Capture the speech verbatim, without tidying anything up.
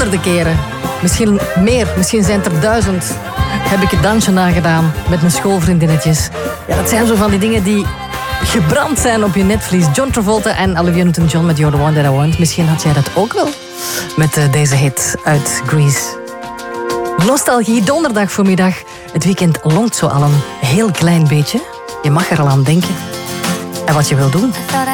honderden keren. Misschien meer, misschien zijn het er duizend. Heb ik het dansje nagedaan met mijn schoolvriendinnetjes. Ja, dat zijn zo van die dingen die gebrand zijn op je netvlies. John Travolta en Olivia Newton-John met You're the One That I Want. Misschien had jij dat ook wel met uh, deze hit uit Grease. Nostalgie, donderdag voormiddag. Het weekend longt zo al een heel klein beetje. Je mag er al aan denken. En wat je wil doen.